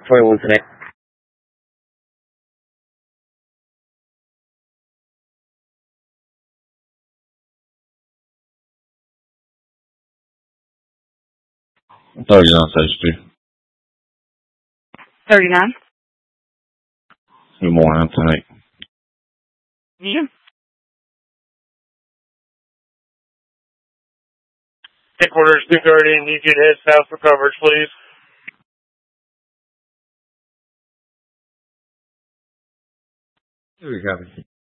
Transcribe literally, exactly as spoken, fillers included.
twenty-one tonight. thirty-nine sixty. thirty-nine. Good morning tonight. Yeah. Headquarters two thirty, need you to head south for coverage, please. Here we go.